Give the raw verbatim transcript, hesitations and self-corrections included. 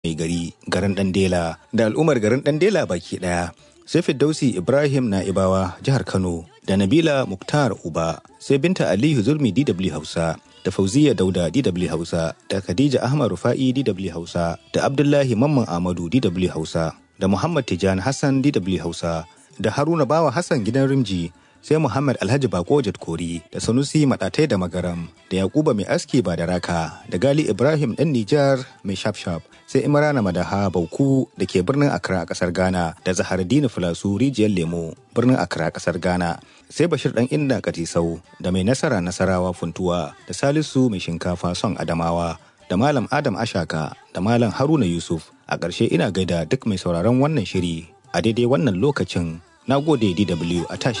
mai gari garin Dandela da al'ummar garin Dandela baki ɗaya. Sai Firdausi Ibrahim Na'ibawa jihar Kano da Nabila Muktar Uba, sai Binta Aliyu Zulmi D W Hausa da Fauziya Dauda D W Hausa da Khadija Ahmad Rufa'i D W Hausa da Abdullahi Mamman Ahmadu D W Hausa da Muhammad Tijani Hassan D W Hausa da Haruna Bawa Hassan gidan Rimji, sai Muhammad Alhaji Bako Kori da Sanusi Madatai da Magaram da Yakuba Mai Aski ba da Raka da Gali Ibrahim ɗan Nijar Mai Shafshaf, sai Imrana Madaha Bauku da ke birnin Accra a ƙasar Ghana da Zaharaddini Filasu Rijiyar Lemo birnin Accra a ƙasar Ghana, sai Bashir ɗan Inda Katisau da Mai Nasara Nasarawa Funtuwa da Salisu Mai Shinkafa Son Adamawa da Malam Adam Ashaka da Malam Haruna Yusuf. A ƙarshe ina gaida duk mai sauraron wannan shiri a daidai wannan lokacin. Na gode D W a tashi